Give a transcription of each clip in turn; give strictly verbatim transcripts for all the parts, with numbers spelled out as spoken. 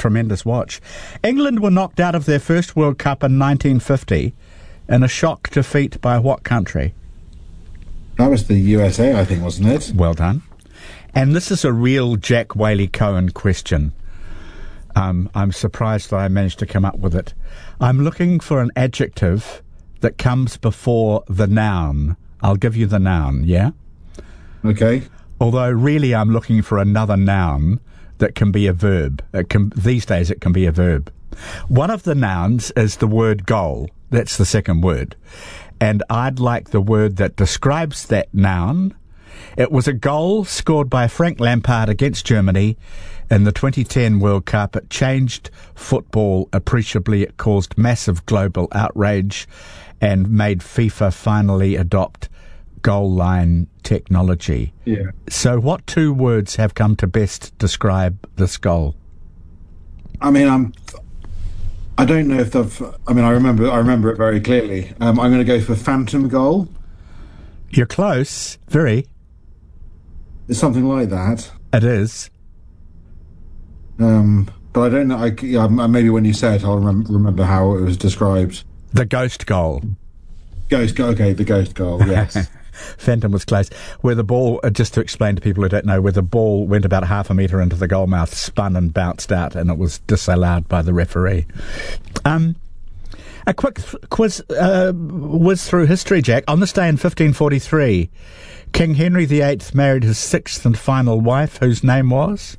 tremendous watch. England were knocked out of their first World Cup in nineteen fifty in a shock defeat by what country? That was the U S A, I think, wasn't it? Well done. And this is a real Jack Whaley-Cohen question. Um, I'm surprised that I managed to come up with it. I'm looking for an adjective that comes before the noun. I'll give you the noun, yeah? Okay. Although really I'm looking for another noun that can be a verb. It can, these days it can be a verb. One of the nouns is the word goal. That's the second word. And I'd like the word that describes that noun. It was a goal scored by Frank Lampard against Germany in the twenty ten World Cup. It changed football appreciably. It caused massive global outrage and made FIFA finally adopt goal line technology. Yeah. So what two words have come to best describe this goal? I mean, I'm... I don't know if I've... I mean, I remember I remember it very clearly. Um, I'm going to go for phantom goal. You're close. Very. It's something like that. It is. Um, but I don't know... I, yeah, maybe when you say it, I'll rem- remember how it was described. The ghost goal. Ghost goal. Okay, the ghost goal, yes. Phantom was close. Where the ball, uh, just to explain to people who don't know, where the ball went about half a metre into the goal mouth, spun and bounced out, and it was disallowed by the referee. Um, a quick th- quiz uh, whiz through history, Jack. On this day in fifteen forty-three, King Henry the Eighth married his sixth and final wife, whose name was?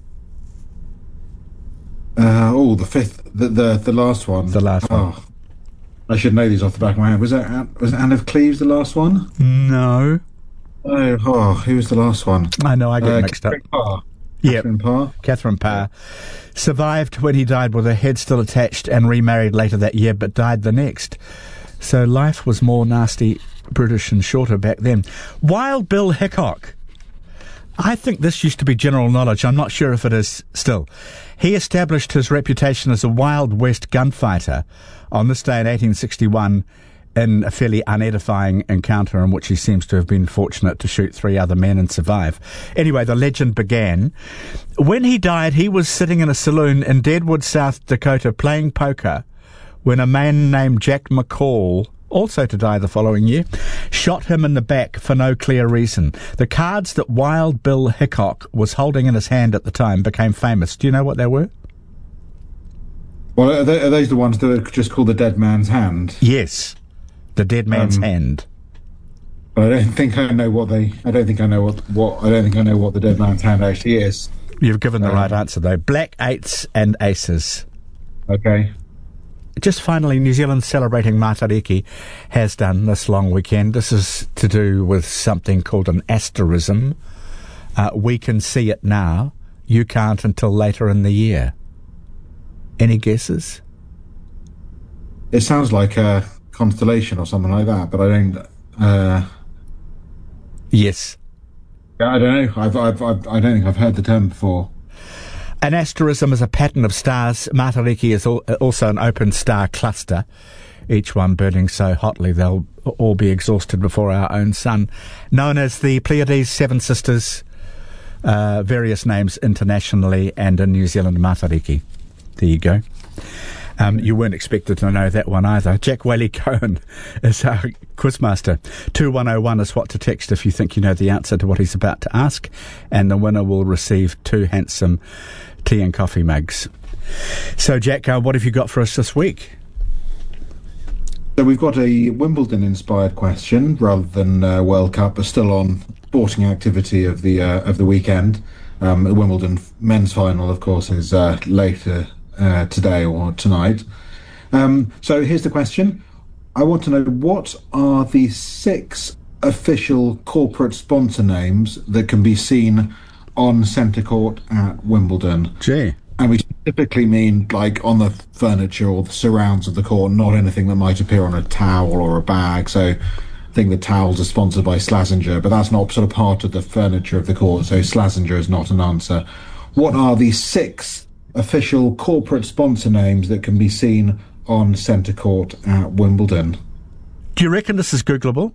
Uh, oh, the fifth, the, the the last one. The last oh. one. I should know these off the back of my head. Was it Anne, was it Anne of Cleves the last one? No. Oh, oh who was the last one? I know, I get uh, mixed Catherine up. Parr. Yep. Catherine Parr. Catherine Parr. Survived when he died with her head still attached and remarried later that year, but died the next. So life was more nasty, brutish and shorter back then. Wild Bill Hickok. I think this used to be general knowledge. I'm not sure if it is still. He established his reputation as a Wild West gunfighter on this day in eighteen sixty-one in a fairly unedifying encounter in which he seems to have been fortunate to shoot three other men and survive. Anyway, the legend began. When he died, he was sitting in a saloon in Deadwood, South Dakota, playing poker when a man named Jack McCall, also to die the following year, shot him in the back for no clear reason. The cards that Wild Bill Hickok was holding in his hand at the time became famous. Do you know what they were? Well, are, they, are those the ones that are just called the Dead Man's Hand? Yes, the Dead Man's um, Hand. But I don't think I know what they. I don't think I know what. what I don't think I know what the Dead Man's Hand actually is. You've given the um, right uh, answer though. Black eights and aces. Okay. Just finally, New Zealand celebrating Matariki has done this long weekend. This is to do with something called an asterism. Uh, we can see it now. You can't until later in the year. Any guesses? It sounds like a constellation or something like that, but I don't... Uh, yes. I don't know. I've, I've, I've, I don't think I've heard the term before. An asterism is a pattern of stars. Matariki is al- also an open star cluster, each one burning so hotly they'll all be exhausted before our own sun. Known as the Pleiades, Seven Sisters, uh, various names internationally, and in New Zealand, Matariki. There you go. Um, you weren't expected to know that one either. Jack Whaley-Cohen is our quizmaster. two one oh one is what to text if you think you know the answer to what he's about to ask, and the winner will receive two handsome tea and coffee mugs. So, Jack, uh, what have you got for us this week? So we've got a Wimbledon-inspired question rather than uh, World Cup, but still on sporting activity of the uh, of the weekend. Um, the Wimbledon men's final, of course, is uh, later uh, today or tonight. Um, so here's the question. I want to know, what are the six official corporate sponsor names that can be seen on centre court at Wimbledon? Gee. And we typically mean like on the furniture or the surrounds of the court, not anything that might appear on a towel or a bag. So I think the towels are sponsored by Slazenger, but that's not sort of part of the furniture of the court, so Slazenger is not an answer. What are the six official corporate sponsor names that can be seen on centre court at Wimbledon? Do you reckon this is Googleable?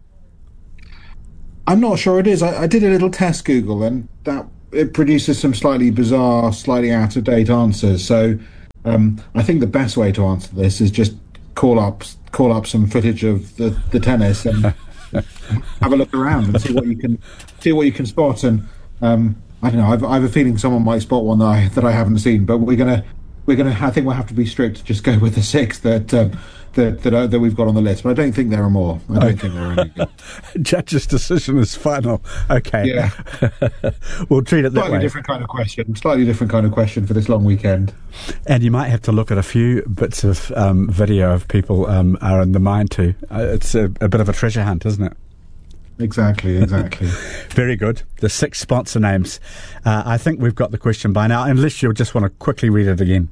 I'm not sure it is. I, I did a little test Google, and that it produces some slightly bizarre, slightly out-of-date answers. So Um, I think the best way to answer this is just call up call up some footage of the, the tennis and have a look around and see what you can see what you can spot. And um, I don't know. I've, I have a feeling someone might spot one that I that I haven't seen. But we're gonna we're gonna. I think we'll have to be strict. Just go with the six that. Um, That, that, uh, that we've got on the list, but I don't think there are more. I don't okay. think there are any. Judge's decision is final. Okay. Yeah. We'll treat it that Slightly way. different kind of question. Slightly different kind of question for this long weekend. And you might have to look at a few bits of um, video of people um, are in the mind too. Uh, it's a, a bit of a treasure hunt, isn't it? Exactly, exactly. Very good. The six sponsor names. Uh, I think we've got the question by now, unless you just want to quickly read it again.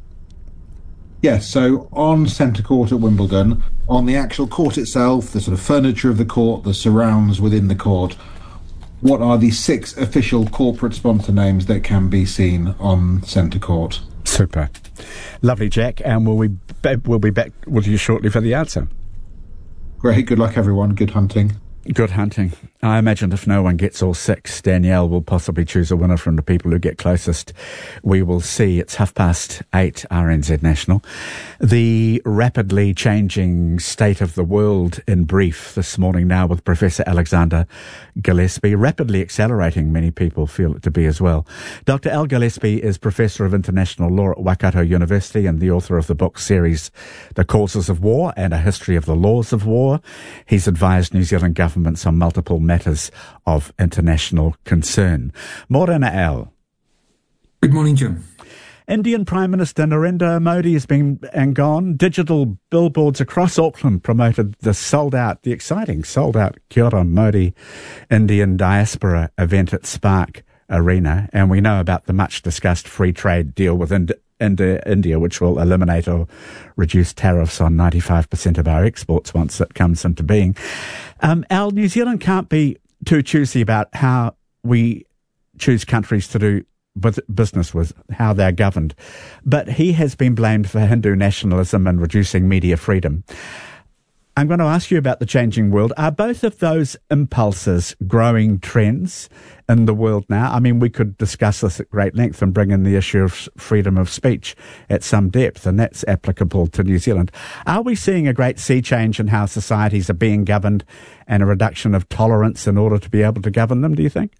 Yes, so on Centre Court at Wimbledon, on the actual court itself, the sort of furniture of the court, the surrounds within the court, what are the six official corporate sponsor names that can be seen on Centre Court? Super. Lovely, Jack, and we'll be, we'll be back with you shortly for the answer. Great, good luck everyone, good hunting. Good hunting. I imagine if no one gets all six, Danielle will possibly choose a winner from the people who get closest. We will see. It's half past eight, R N Z National. The rapidly changing state of the world in brief this morning now with Professor Alexander Gillespie. Rapidly accelerating, many people feel it to be as well. Doctor Al Gillespie is Professor of International Law at Waikato University and the author of the book series The Causes of War and A History of the Laws of War. He's advised New Zealand governments on multiple matters of international concern. Morena Al. Good morning, Jim. Indian Prime Minister Narendra Modi has been and gone. Digital billboards across Auckland promoted the sold-out, the exciting sold-out Kia ora Modi Indian Diaspora event at Spark Arena. And we know about the much-discussed free trade deal with Ind- Ind- India, which will eliminate or reduce tariffs on ninety-five percent of our exports once it comes into being. Um, Al, New Zealand can't be too choosy about how we choose countries to do with business with, how they're governed. But he has been blamed for Hindu nationalism and reducing media freedom. I'm going to ask you about the changing world. Are both of those impulses growing trends in the world now? I mean, we could discuss this at great length and bring in the issue of freedom of speech at some depth, and that's applicable to New Zealand. Are we seeing a great sea change in how societies are being governed and a reduction of tolerance in order to be able to govern them, do you think?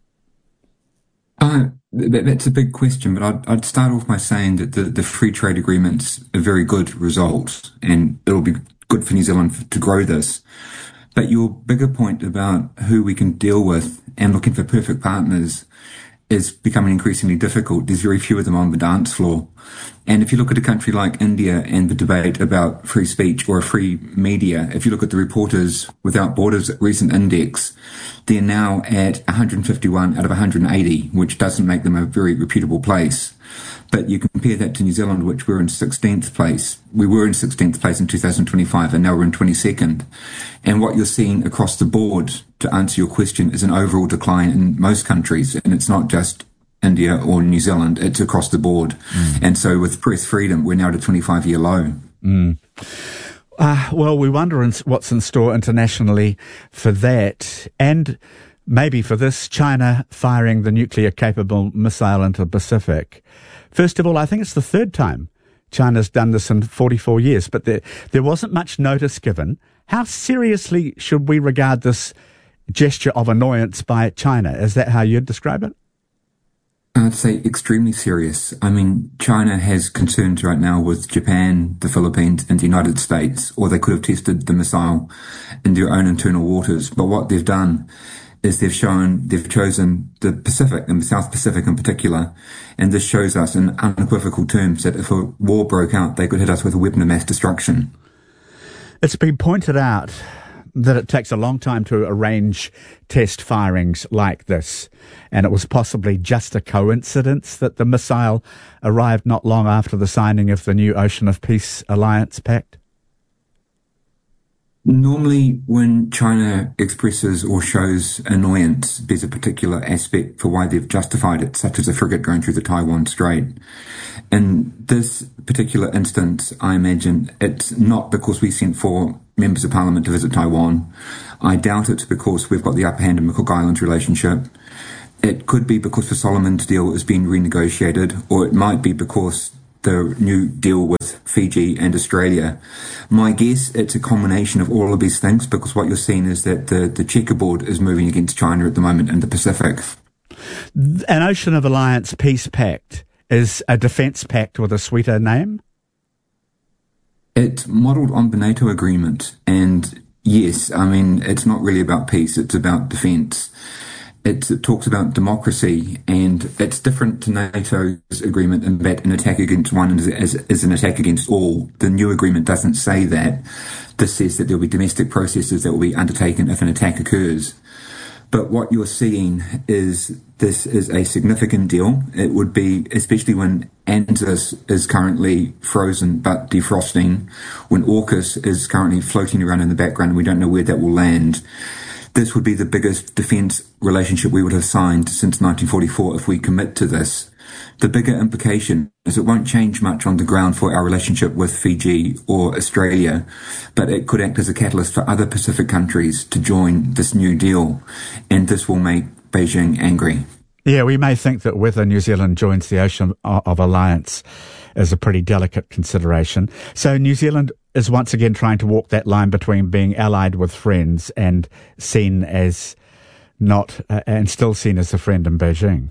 Uh, that, that's a big question, but I'd, I'd start off by saying that the, the free trade agreement's a very good result, and it'll be good for New Zealand to grow this. But your bigger point about who we can deal with and looking for perfect partners is becoming increasingly difficult. There's very few of them on the dance floor. And if you look at a country like India and the debate about free speech or free media, if you look at the Reporters Without Borders recent index, they're now at one hundred fifty-one out of one hundred eighty, which doesn't make them a very reputable place. But you compare that to New Zealand, which we're in sixteenth place. We were in sixteenth place in two thousand twenty-five, and now we're in twenty-second. And what you're seeing across the board, to answer your question, is an overall decline in most countries. And it's not just India or New Zealand, it's across the board. Mm. And so with press freedom, we're now at a twenty-five-year low. Mm. Uh, well, we wonder in, what's in store internationally for that. And maybe for this, China firing the nuclear-capable missile into the Pacific. First of all, I think it's the third time China's done this in forty-four years, but there, there wasn't much notice given. How seriously should we regard this gesture of annoyance by China? Is that how you'd describe it? I'd say extremely serious. I mean, China has concerns right now with Japan, the Philippines, and the United States, or they could have tested the missile in their own internal waters. But what they've done is they've shown, they've chosen the Pacific, and the South Pacific in particular, and this shows us in unequivocal terms that if a war broke out, they could hit us with a weapon of mass destruction. It's been pointed out that it takes a long time to arrange test firings like this, and it was possibly just a coincidence that the missile arrived not long after the signing of the new Ocean of Peace Alliance Pact. Normally, when China expresses or shows annoyance, there's a particular aspect for why they've justified it, such as a frigate going through the Taiwan Strait. In this particular instance, I imagine it's not because we sent four members of parliament to visit Taiwan. I doubt it's because we've got the upper hand in the Cook Islands relationship. It could be because the Solomon's deal is being renegotiated, or it might be because the new deal with Fiji and Australia. My guess, it's a combination of all of these things, because what you're seeing is that the, the checkerboard is moving against China at the moment in the Pacific. An Ocean of Alliance peace pact is a defence pact with a sweeter name? It's modelled on the NATO agreement, and yes, I mean, it's not really about peace, it's about defence. It's, it talks about democracy, and it's different to NATO's agreement in that an attack against one is, is, is an attack against all. The new agreement doesn't say that. This says that there will be domestic processes that will be undertaken if an attack occurs. But what you're seeing is this is a significant deal. It would be, especially when ANZUS is currently frozen but defrosting, when AUKUS is currently floating around in the background and we don't know where that will land. This would be the biggest defence relationship we would have signed since nineteen forty-four if we commit to this. The bigger implication is it won't change much on the ground for our relationship with Fiji or Australia, but it could act as a catalyst for other Pacific countries to join this new deal, and this will make Beijing angry. Yeah, we may think that whether New Zealand joins the Ocean of Alliance is a pretty delicate consideration. So New Zealand is once again trying to walk that line between being allied with friends and seen as not, uh, and still seen as a friend in Beijing.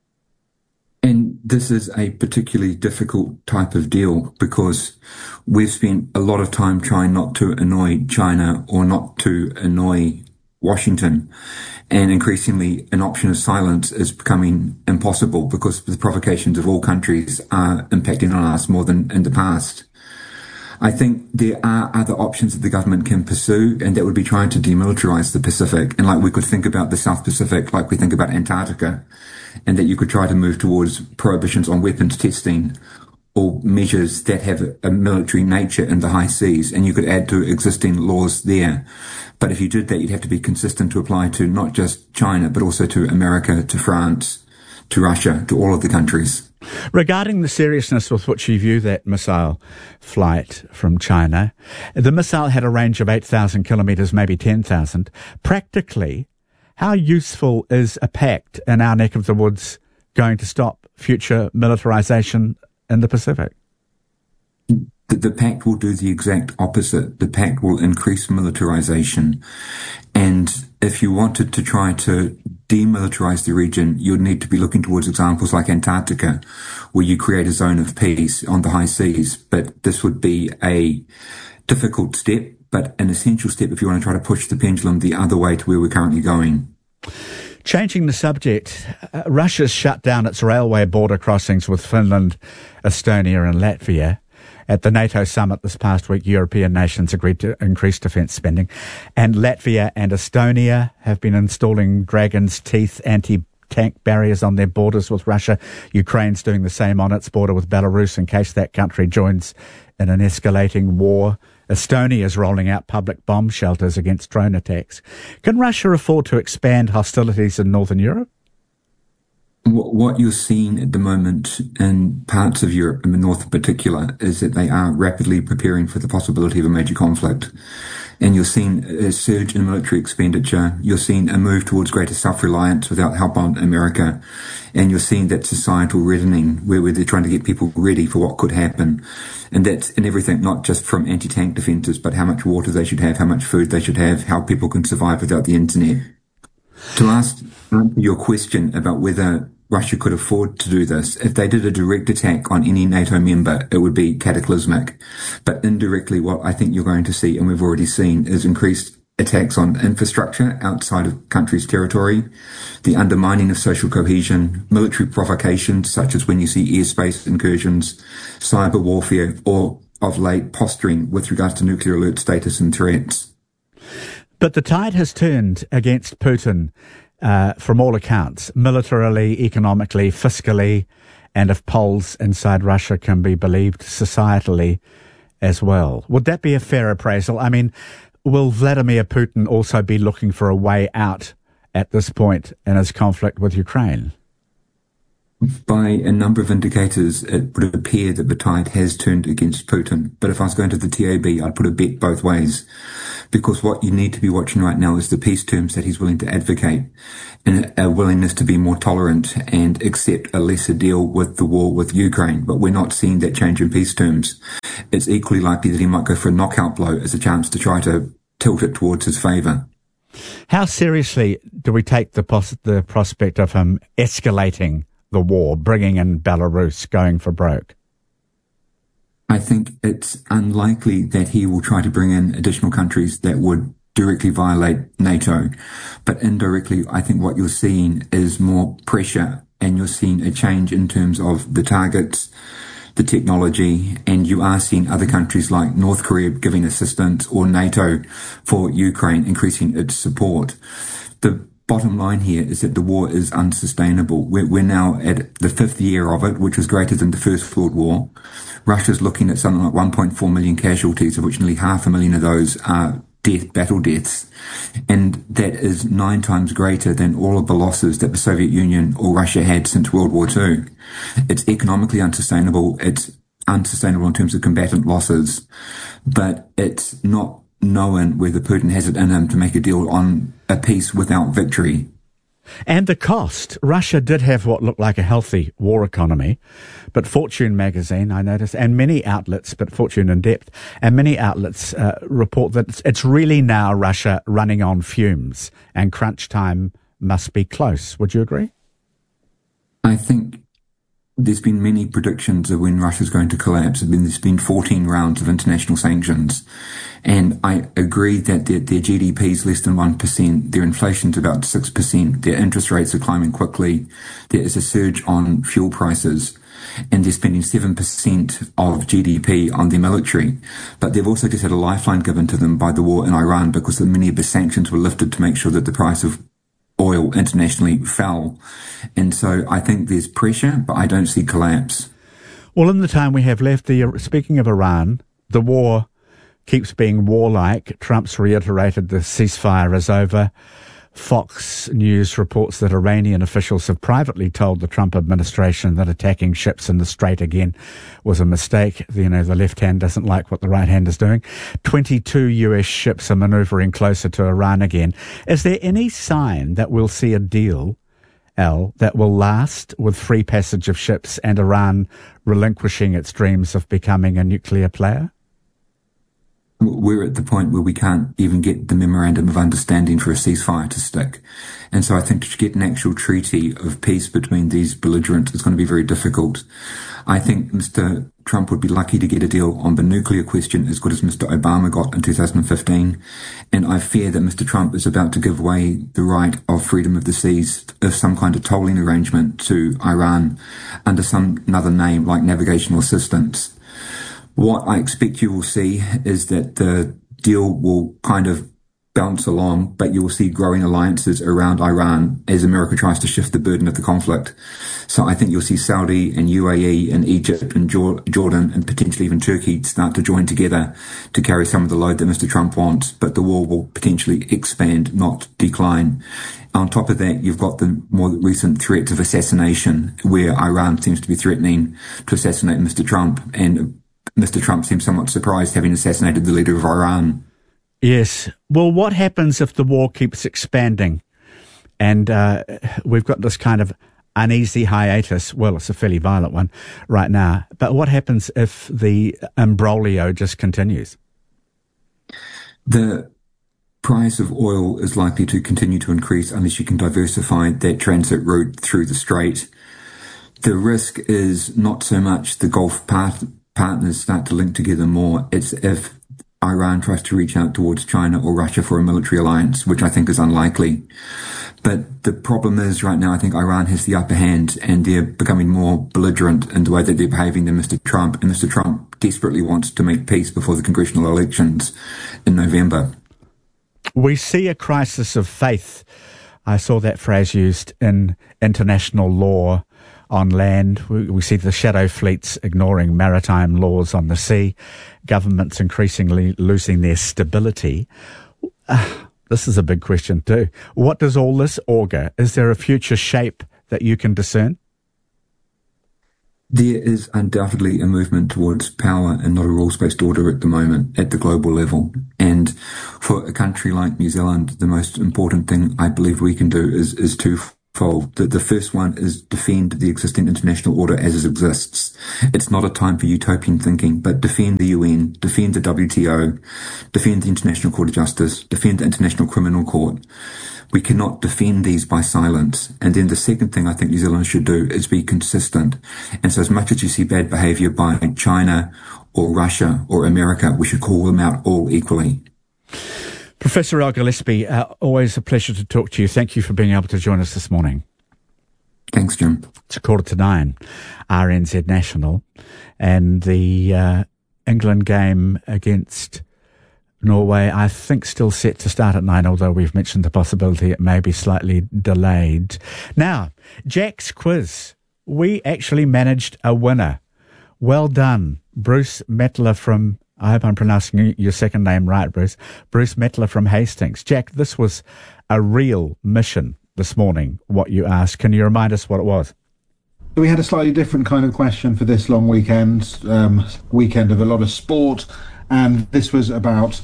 And this is a particularly difficult type of deal because we've spent a lot of time trying not to annoy China or not to annoy Washington. And increasingly, an option of silence is becoming impossible because the provocations of all countries are impacting on us more than in the past. I think there are other options that the government can pursue, and that would be trying to demilitarize the Pacific. And like we could think about the South Pacific, like we think about Antarctica, and that you could try to move towards prohibitions on weapons testing or measures that have a military nature in the high seas, and you could add to existing laws there. But if you did that, you'd have to be consistent to apply to not just China, but also to America, to France, to Russia, to all of the countries. Regarding the seriousness with which you view that missile flight from China, the missile had a range of eight thousand kilometres, maybe ten thousand. Practically, how useful is a pact in our neck of the woods going to stop future militarisation in the Pacific? The, the pact will do the exact opposite. The pact will increase militarisation. And if you wanted to try to demilitarize the region, you'd need to be looking towards examples like Antarctica, where you create a zone of peace on the high seas. But this would be a difficult step, but an essential step if you want to try to push the pendulum the other way to where we're currently going. Changing the subject, uh, Russia's shut down its railway border crossings with Finland, Estonia and Latvia. At the NATO summit this past week, European nations agreed to increase defence spending, and Latvia and Estonia have been installing Dragon's Teeth anti-tank barriers on their borders with Russia. Ukraine's doing the same on its border with Belarus in case that country joins in an escalating war. Estonia is rolling out public bomb shelters against drone attacks. Can Russia afford to expand hostilities in Northern Europe? What you're seeing at the moment in parts of Europe, in the north in particular, is that they are rapidly preparing for the possibility of a major conflict. And you're seeing a surge in military expenditure. You're seeing a move towards greater self-reliance without help on America. And you're seeing that societal reddening where, where they're trying to get people ready for what could happen. And that's in everything, not just from anti-tank defences, but how much water they should have, how much food they should have, how people can survive without the internet. To ask your question about whether Russia could afford to do this, if they did a direct attack on any NATO member, it would be cataclysmic. But indirectly, what I think you're going to see, and we've already seen, is increased attacks on infrastructure outside of countries' territory, the undermining of social cohesion, military provocations, such as when you see airspace incursions, cyber warfare, or of late posturing with regards to nuclear alert status and threats. But the tide has turned against Putin. Uh, from all accounts, militarily, economically, fiscally, and if polls inside Russia can be believed, societally as well. Would that be a fair appraisal? I mean, will Vladimir Putin also be looking for a way out at this point in his conflict with Ukraine? By a number of indicators, it would appear that the tide has turned against Putin. But if I was going to the T A B, I'd put a bet both ways. Because what you need to be watching right now is the peace terms that he's willing to advocate, and a willingness to be more tolerant and accept a lesser deal with the war with Ukraine. But we're not seeing that change in peace terms. It's equally likely that he might go for a knockout blow as a chance to try to tilt it towards his favour. How seriously do we take the, pos- the prospect of him escalating the war, bringing in Belarus, going for broke? I think it's unlikely that he will try to bring in additional countries that would directly violate NATO. But indirectly, I think what you're seeing is more pressure, and you're seeing a change in terms of the targets, the technology, and you are seeing other countries like North Korea giving assistance, or NATO for Ukraine increasing its support. The bottom line here is that the war is unsustainable. We're, we're now at the fifth year of it, which was greater than the First World War. Russia's looking at something like one point four million casualties, of which nearly half a million of those are death, battle deaths. And that is nine times greater than all of the losses that the Soviet Union or Russia had since World War Two. It's economically unsustainable. It's unsustainable in terms of combatant losses. But it's not known whether Putin has it in him to make a deal on a peace without victory. And the cost. Russia did have what looked like a healthy war economy, but Fortune magazine, I noticed, and many outlets, but Fortune in depth, and many outlets uh, report that it's, it's really now Russia running on fumes, and crunch time must be close. Would you agree? I think there's been many predictions of when Russia's going to collapse. There's been fourteen rounds of international sanctions. And I agree that their, their G D P is less than one percent. Their inflation's about six percent. Their interest rates are climbing quickly. There is a surge on fuel prices. And they're spending seven percent of G D P on their military. But they've also just had a lifeline given to them by the war in Iran, because many of the sanctions were lifted to make sure that the price of oil internationally fell. And so I think there's pressure, but I don't see collapse. Well, in the time we have left, the speaking of Iran, the war keeps being warlike. Trump's reiterated the ceasefire is over. Fox News reports that Iranian officials have privately told the Trump administration that attacking ships in the Strait again was a mistake. You know, the left hand doesn't like what the right hand is doing. twenty-two U S ships are manoeuvring closer to Iran again. Is there any sign that we'll see a deal, Al, that will last, with free passage of ships and Iran relinquishing its dreams of becoming a nuclear player? We're at the point where we can't even get the memorandum of understanding for a ceasefire to stick. And so I think to get an actual treaty of peace between these belligerents is going to be very difficult. I think Mister Trump would be lucky to get a deal on the nuclear question as good as Mister Obama got in two thousand fifteen. And I fear that Mister Trump is about to give away the right of freedom of the seas, of some kind of tolling arrangement to Iran under some another name like navigational assistance. What I expect you will see is that the deal will kind of bounce along, but you will see growing alliances around Iran as America tries to shift the burden of the conflict. So I think you'll see Saudi and U A E and Egypt and Jordan and potentially even Turkey start to join together to carry some of the load that Mister Trump wants, but the war will potentially expand, not decline. On top of that, you've got the more recent threats of assassination, where Iran seems to be threatening to assassinate Mister Trump, and Mister Trump seems somewhat surprised having assassinated the leader of Iran. Yes. Well, what happens if the war keeps expanding and uh, we've got this kind of uneasy hiatus? Well, it's a fairly violent one right now. But what happens if the imbroglio just continues? The price of oil is likely to continue to increase unless you can diversify that transit route through the Strait. The risk is not so much the Gulf part. partners start to link together more. It's if Iran tries to reach out towards China or Russia for a military alliance, which I think is unlikely. But the problem is right now I think Iran has the upper hand and they're becoming more belligerent in the way that they're behaving than Mister Trump. And Mister Trump desperately wants to make peace before the congressional elections in November. We see a crisis of faith. I saw that phrase used in international law on land. We, we see the shadow fleets ignoring maritime laws on the sea, governments increasingly losing their stability. Uh, this is a big question too. What does all this augur? Is there a future shape that you can discern? There is undoubtedly a movement towards power and not a rules-based order at the moment at the global level. And for a country like New Zealand, the most important thing I believe we can do is, is twofold. The, the first one is defend the existing international order as it exists. It's not a time for utopian thinking, but defend the U N, defend the W T O, defend the International Court of Justice, defend the International Criminal Court. We cannot defend these by silence. And then the second thing I think New Zealand should do is be consistent. And so as much as you see bad behaviour by China or Russia or America, we should call them out all equally. Professor Al Gillespie, uh, always a pleasure to talk to you. Thank you for being able to join us this morning. Thanks, Jim. It's a quarter to nine, R N Z National, and the uh, England game against Norway, I think, still set to start at nine, although we've mentioned the possibility it may be slightly delayed. Now, Jack's quiz. We actually managed a winner. Well done, Bruce Mettler from, I hope I'm pronouncing your second name right, Bruce, Bruce Mettler from Hastings. Jack, this was a real mission this morning, what you asked. Can you remind us what it was? We had a slightly different kind of question for this long weekend, um, weekend of a lot of sport. And this was about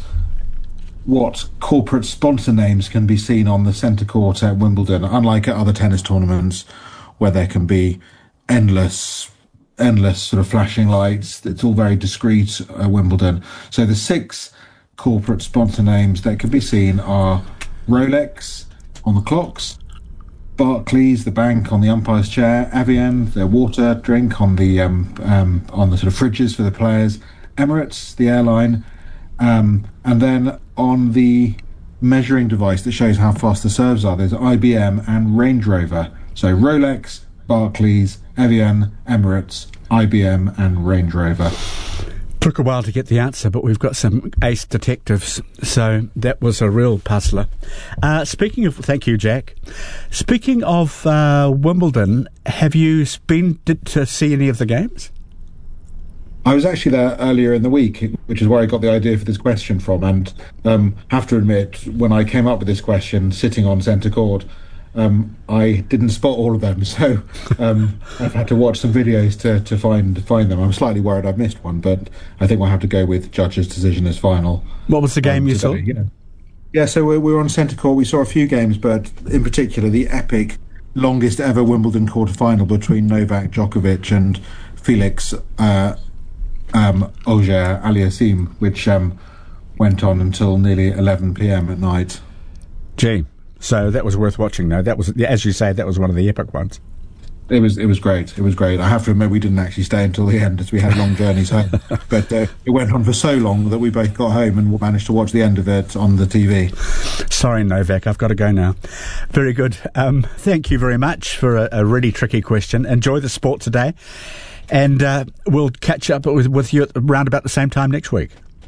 what corporate sponsor names can be seen on the centre court at Wimbledon, unlike at other tennis tournaments where there can be endless, endless sort of flashing lights. It's all very discreet at Wimbledon. So the six corporate sponsor names that can be seen are Rolex on the clocks, Barclays, the bank, on the umpire's chair, Evian, their water drink on the um, um, on the sort of fridges for the players, Emirates, the airline, um, and then on the measuring device that shows how fast the serves are, there's I B M and Range Rover. So Rolex, Barclays, Evian, Emirates, I B M and Range Rover. Took a while to get the answer, but we've got some ace detectives, so that was a real puzzler. Uh, speaking of, thank you, Jack. Speaking of uh, Wimbledon, have you been to see any of the games? I was actually there earlier in the week, which is where I got the idea for this question from, and um, have to admit, when I came up with this question, sitting on centre court, um, I didn't spot all of them, so um, I've had to watch some videos to, to find find them. I'm slightly worried I've missed one, but I think we'll have to go with judge's decision as final. What was the game um, you today, saw? You know. Yeah, so we were on centre court. We saw a few games, but in particular the epic, longest ever Wimbledon quarter-final between Novak Djokovic and Felix uh, um, Auger-Aliassime, which um, went on until nearly eleven p.m. at night. Gee, so that was worth watching, though. That was, as you say, that was one of the epic ones. It was it was great. It was great. I have to admit we didn't actually stay until the end as we had long journeys home. But uh, it went on for so long that we both got home and managed to watch the end of it on the T V. Sorry, Novak, I've got to go now. Very good. Um, thank you very much for a, a really tricky question. Enjoy the sport today. And uh, we'll catch up with, with you around about the same time next week.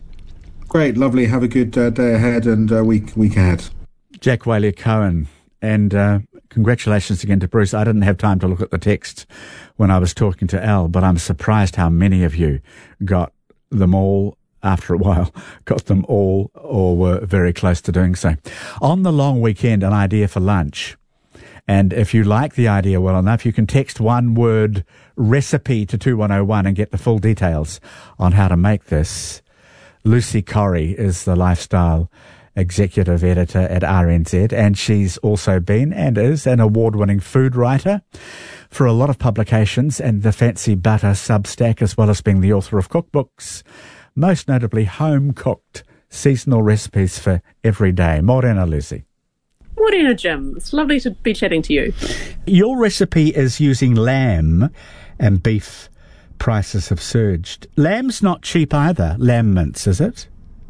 Great, lovely. Have a good uh, day ahead and uh, week week ahead. Jack Whaley-Cohen. And uh, congratulations again to Bruce. I didn't have time to look at the text when I was talking to Al, but I'm surprised how many of you got them all after a while, got them all or were very close to doing so. On the long weekend, an idea for lunch. And if you like the idea well enough, you can text one word recipe to two one oh one and get the full details on how to make this. Lucy Corrie is the lifestyle executive editor at R N Z, and she's also been and is an award-winning food writer for a lot of publications and the Fancy Butter Substack, as well as being the author of cookbooks, most notably home-cooked seasonal recipes for every day. Morena, Lucy. Morena, Jim. It's lovely to be chatting to you. Your recipe is using lamb, and beef prices have surged. Lamb's not cheap either, lamb mince, is it?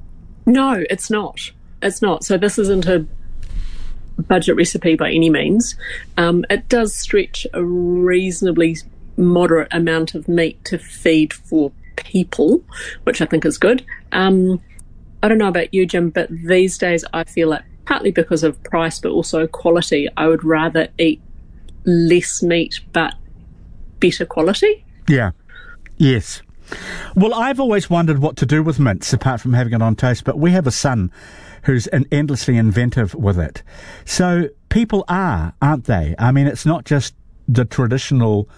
No, it's not. It's not. So this isn't a budget recipe by any means. Um, it does stretch a reasonably moderate amount of meat to feed for people, which I think is good. Um, I don't know about you, Jim, but these days I feel like, partly because of price but also quality, I would rather eat less meat but better quality. Yeah. Yes. Well, I've always wondered what to do with mince apart from having it on toast, but we have a son who's an endlessly inventive with it. So people are, aren't they? I mean, it's not just the traditional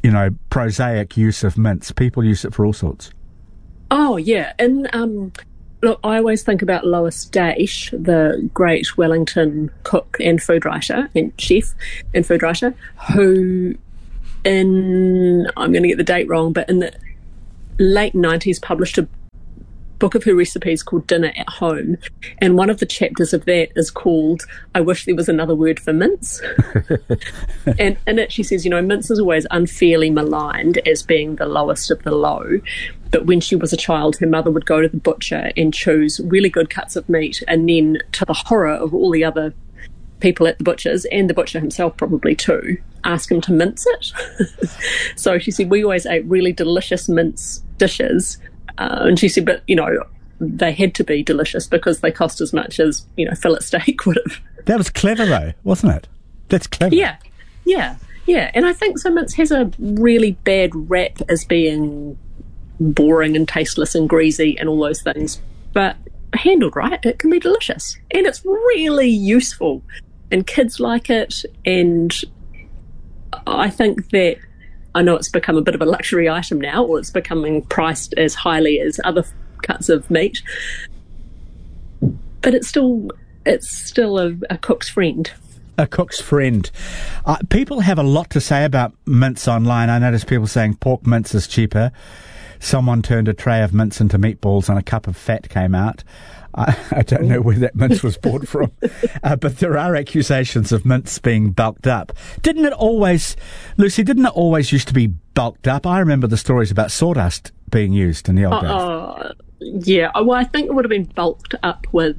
you know, prosaic use of mince. People use it for all sorts. Oh, yeah. And um, look, I always think about Lois Daish, the great Wellington cook and food writer, and chef and food writer, who in, I'm going to get the date wrong, but in the late nineties published a book of her recipes called Dinner at Home, and one of the chapters of that is called I Wish There Was Another Word for Mince. And in it she says, you know, mince is always unfairly maligned as being the lowest of the low, but when she was a child her mother would go to the butcher and choose really good cuts of meat, and then to the horror of all the other people at the butcher's, and the butcher himself probably too, ask him to mince it. So she said we always ate really delicious mince dishes. Uh, and she said, but, you know, they had to be delicious because they cost as much as, you know, fillet steak would have. That was clever, though, wasn't it? That's clever. Yeah, yeah, yeah. And I think so mince has a really bad rap as being boring and tasteless and greasy and all those things. But handled right, it can be delicious. And it's really useful. And kids like it. And I think that I know it's become a bit of a luxury item now, or it's becoming priced as highly as other cuts of meat, but it's still it's still a, a cook's friend. A cook's friend. Uh, people have a lot to say about mince online. I notice people saying pork mince is cheaper. Someone turned a tray of mince into meatballs and a cup of fat came out. I, I don't know where that mince was bought from, uh, but there are accusations of mince being bulked up. Didn't it always, Lucy, didn't it always used to be bulked up? I remember the stories about sawdust being used in the old uh, days. Uh, yeah, well, I think it would have been bulked up with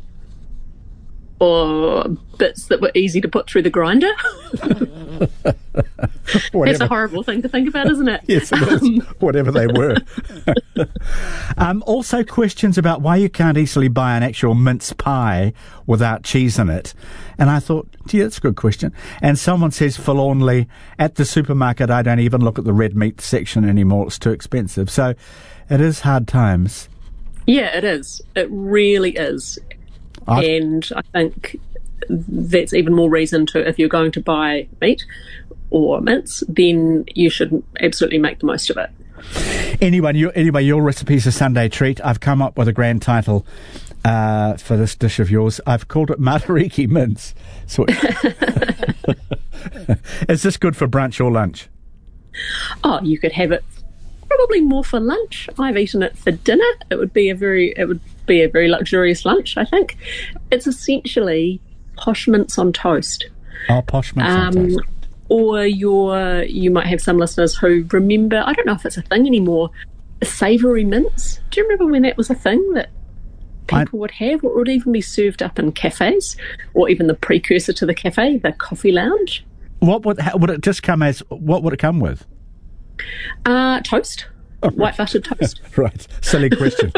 or bits that were easy to put through the grinder. That's a horrible thing to think about, isn't it? Yes, it is. Um, Whatever they were. um, also, questions about why you can't easily buy an actual mince pie without cheese in it. And I thought, gee, that's a good question. And someone says forlornly, at the supermarket, I don't even look at the red meat section anymore. It's too expensive. So it is hard times. Yeah, it is. It really is. I've, and I think that's even more reason to, if you're going to buy meat or mince, then you should absolutely make the most of it. Anyway, your, anyway, your recipe's a Sunday treat. I've come up with a grand title uh, for this dish of yours. I've called it Matariki Mince. So is this good for brunch or lunch? Oh, you could have it probably more for lunch. I've eaten it for dinner. It would be a very, it would be a very luxurious lunch, I think. It's essentially posh mince on toast. Oh, posh mince um, on toast. Or your, you might have some listeners who remember, I don't know if it's a thing anymore, savoury mince. Do you remember when that was a thing that people I, would have, or would even be served up in cafes, or even the precursor to the cafe, the coffee lounge? What would, how, would it just come as, what would it come with? Uh, toast. Oh, right. White buttered toast. Right. Silly question.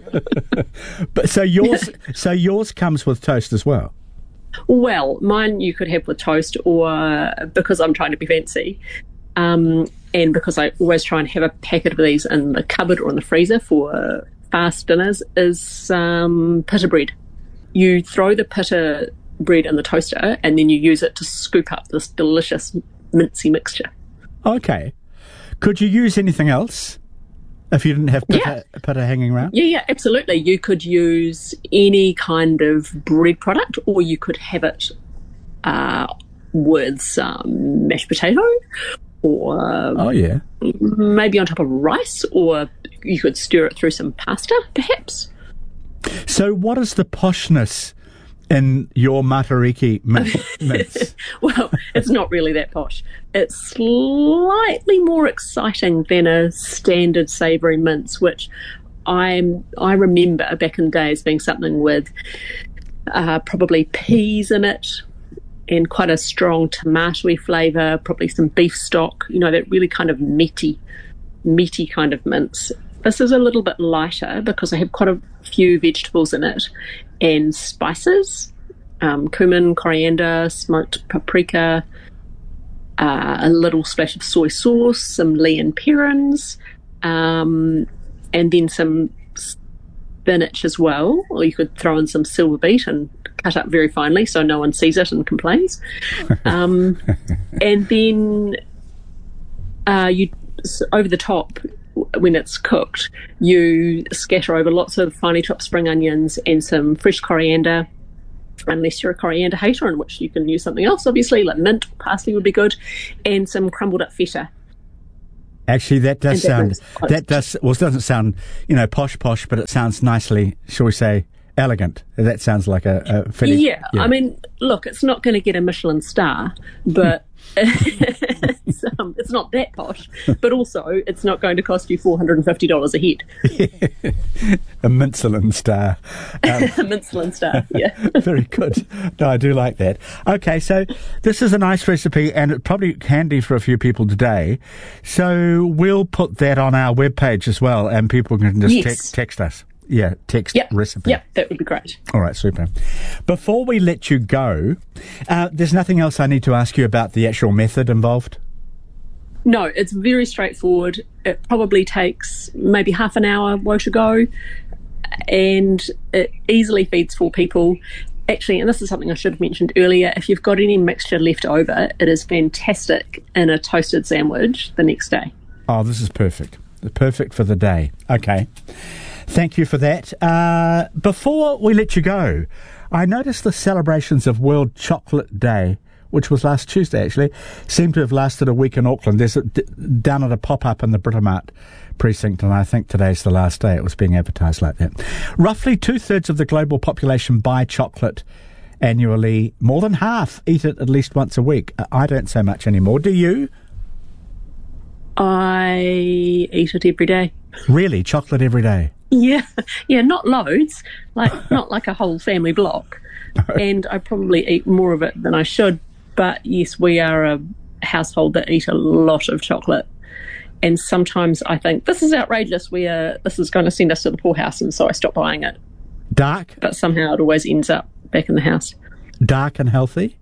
But so yours so yours comes with toast as well? Well, mine you could have with toast, or because I'm trying to be fancy, um, and because I always try and have a packet of these in the cupboard or in the freezer for fast dinners, is um, pita bread. You throw the pita bread in the toaster and then you use it to scoop up this delicious mincy mixture. Okay. Could you use anything else if you didn't have pita, yeah. pita hanging around? Yeah, yeah, absolutely. You could use any kind of bread product, or you could have it uh, with some mashed potato, or oh yeah, maybe on top of rice, or you could stir it through some pasta, perhaps. So what is the poshness in your Matariki mince? Well, it's not really that posh. It's slightly more exciting than a standard savoury mince, which I'm, I remember back in the days being something with uh, probably peas in it and quite a strong tomatoey flavour, probably some beef stock, you know, that really kind of meaty, meaty kind of mince. This is a little bit lighter because I have quite a few vegetables in it and spices, um, cumin, coriander, smoked paprika, uh, a little splash of soy sauce, some Leon Perrins, um, and then some spinach as well. Or you could throw in some silver beet and cut up very finely so no one sees it and complains. Um, and then uh, you over the top, when it's cooked, you scatter over lots of finely chopped spring onions and some fresh coriander, unless you're a coriander hater, in which you can use something else, obviously, like mint or parsley would be good, and some crumbled up feta. Actually, that does And that sound, that does, well, it doesn't sound, you know, posh posh, but it sounds nicely, shall we say, elegant. That sounds like a, a fairly, Yeah, I mean, look, it's not going to get a Michelin star, but it's, um, it's not that posh. But also, it's not going to cost you four hundred fifty dollars a head. a Michelin star. Um, a Michelin star, yeah. Very good. No, I do like that. Okay, so this is a nice recipe, and it's probably handy for a few people today. So we'll put that on our webpage as well, and people can just Yes. text, text us. Yeah, text Yep. recipe. Yep, that would be great. All right, super. Before we let you go, uh, there's nothing else I need to ask you about the actual method involved? No, it's very straightforward. It probably takes maybe half an hour woe to go, and it easily feeds four people. Actually, and this is something I should have mentioned earlier, if you've got any mixture left over, it is fantastic in a toasted sandwich the next day. Oh, this is perfect. Perfect for the day. Okay. Thank you for that. Uh, before we let you go, I noticed the celebrations of World Chocolate Day, which was last Tuesday actually, seem to have lasted a week in Auckland. There's a, d- down at a pop-up in the Britomart precinct, and I think today's the last day it was being advertised like that. Roughly two-thirds of the global population buy chocolate annually. More than half eat it at least once a week. I don't so much anymore. Do you? I eat it every day. Really? Chocolate every day? Yeah, yeah, not loads, like not like a whole family block. No. And I probably eat more of it than I should. But yes, we are a household that eat a lot of chocolate. And sometimes I think, this is outrageous, we are, this is going to send us to the poorhouse, and so I stop buying it. Dark? But somehow it always ends up back in the house. Dark and healthy?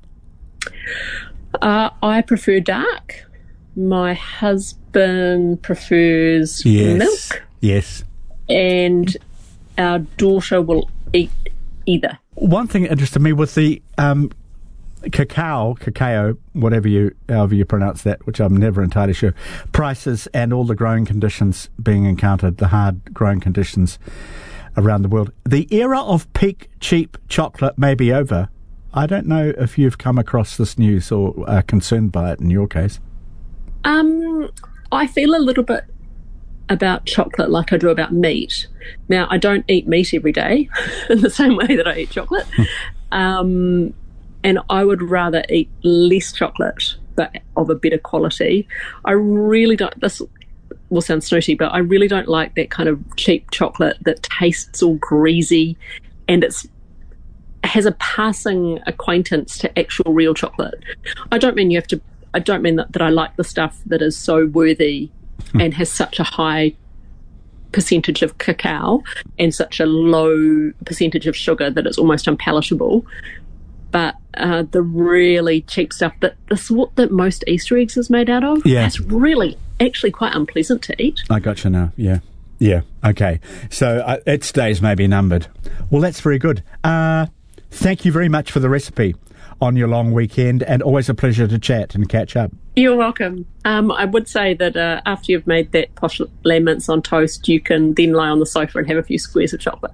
Uh, I prefer dark. My husband prefers yes. milk. Yes. And our daughter will eat either. One thing that interested me was the um, cacao, cacao, whatever you, however you pronounce that, which I'm never entirely sure, prices and all the growing conditions being encountered, the hard growing conditions around the world. The era of peak cheap chocolate may be over. I don't know if you've come across this news or are concerned by it in your case. Um, I feel a little bit about chocolate like I do about meat. Now, I don't eat meat every day in the same way that I eat chocolate. um, and I would rather eat less chocolate, but of a better quality. I really don't, this will sound snooty, but I really don't like that kind of cheap chocolate that tastes all greasy and it's has a passing acquaintance to actual real chocolate. I don't mean you have to, I don't mean that, that I like the stuff that is so worthy and has such a high percentage of cacao and such a low percentage of sugar that it's almost unpalatable. But uh, the really cheap stuff, that the sort that most Easter eggs is made out of, yeah. it's really actually quite unpleasant to eat. I gotcha now, yeah. Yeah, okay. So uh, its days may be numbered. Well, that's very good. Uh, thank you very much for the recipe on your long weekend, and always a pleasure to chat and catch up. You're welcome. Um, I would say that uh, after you've made that posh lamb mince on toast, you can then lie on the sofa and have a few squares of chocolate.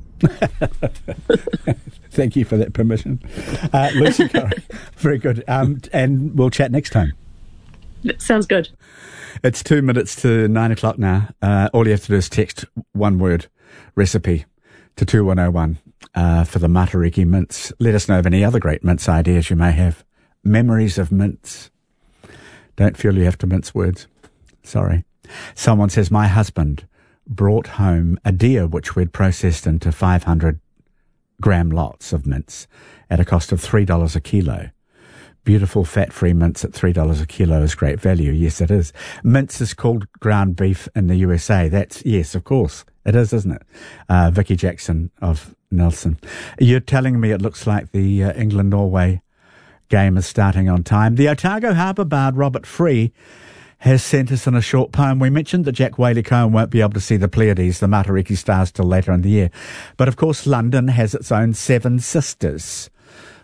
Thank you for that permission. Uh, Lucy Curry, very good. Um, and we'll chat next time. That sounds good. It's two minutes to nine o'clock now. Uh, all you have to do is text one word, recipe, to two one oh one uh, for the Matariki mince. Let us know of any other great mince ideas you may have. Memories of mince. Don't feel you have to mince words. Sorry. Someone says, my husband brought home a deer which we'd processed into five hundred gram lots of mince at a cost of three dollars a kilo. Beautiful fat-free mince at three dollars a kilo is great value. Yes, it is. Mince is called ground beef in the U S A. That's, yes, of course. It is, isn't it? Uh, Vicky Jackson of Nelson. You're telling me it looks like the uh, England-Norway game is starting on time. The Otago Harbour Bard, Robert Free, has sent us in a short poem. We mentioned that Jack Whaley-Cohen won't be able to see the Pleiades, the Matariki stars, till later in the year. But, of course, London has its own Seven Sisters,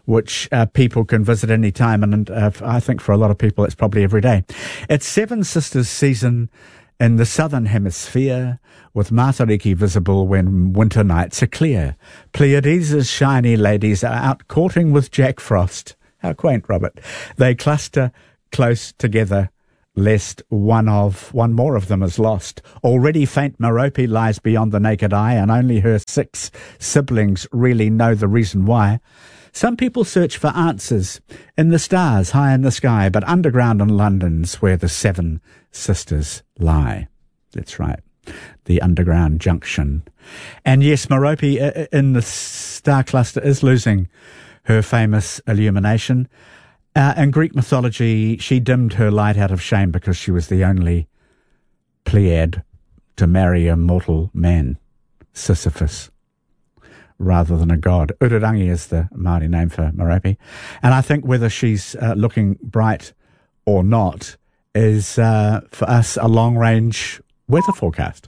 which uh, people can visit any time, and uh, I think for a lot of people it's probably every day. It's Seven Sisters season in the southern hemisphere, with Matariki visible when winter nights are clear. Pleiades' shiny ladies are out courting with Jack Frost. How quaint, Robert. They cluster close together, lest one of one more of them is lost. Already faint Merope lies beyond the naked eye, and only her six siblings really know the reason why. Some people search for answers in the stars high in the sky, but underground in London's where the Seven Sisters lie. That's right, the underground junction. And yes, Merope in the star cluster is losing her famous illumination. Uh, in Greek mythology, she dimmed her light out of shame because she was the only Pleiad to marry a mortal man, Sisyphus, rather than a god. Ururangi is the Māori name for Merope. And I think whether she's uh, looking bright or not is, uh, for us, a long-range weather forecast.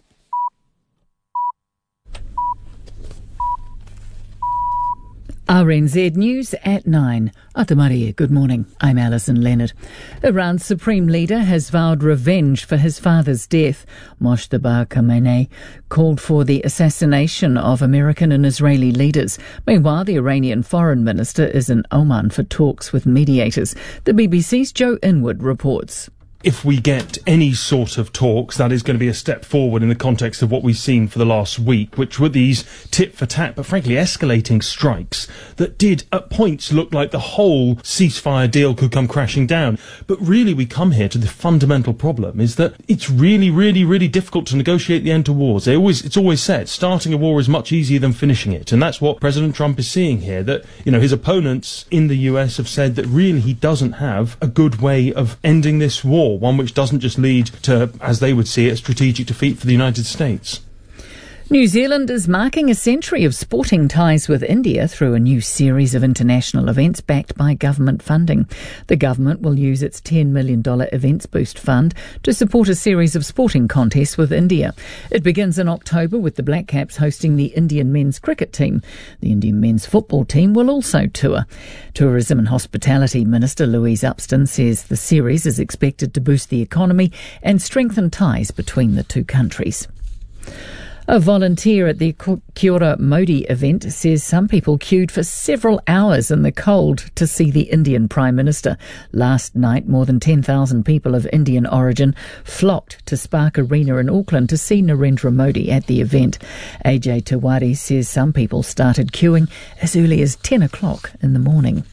R N Z News at nine. Atamaria, good morning. I'm Alison Leonard. Iran's supreme leader has vowed revenge for his father's death. Mojtaba Khamenei called for the assassination of American and Israeli leaders. Meanwhile, the Iranian foreign minister is in Oman for talks with mediators. The B B C's Joe Inwood reports. If we get any sort of talks, that is going to be a step forward in the context of what we've seen for the last week, which were these tit-for-tat, but frankly escalating strikes that did at points look like the whole ceasefire deal could come crashing down. But really we come here to the fundamental problem is that it's really, really, really difficult to negotiate the end to wars. They always, it's always said, starting a war is much easier than finishing it. And that's what President Trump is seeing here, that, you know, his opponents in the U S have said that really he doesn't have a good way of ending this war. One which doesn't just lead to, as they would see it, strategic defeat for the United States. New Zealand is marking a century of sporting ties with India through a new series of international events backed by government funding. The government will use its ten million dollars Events Boost Fund to support a series of sporting contests with India. It begins in October with the Black Caps hosting the Indian men's cricket team. The Indian men's football team will also tour. Tourism and Hospitality Minister Louise Upston says the series is expected to boost the economy and strengthen ties between the two countries. A volunteer at the Kia Ora Modi event says some people queued for several hours in the cold to see the Indian Prime Minister. Last night, more than ten thousand people of Indian origin flocked to Spark Arena in Auckland to see Narendra Modi at the event. A J Tawari says some people started queuing as early as ten o'clock in the morning.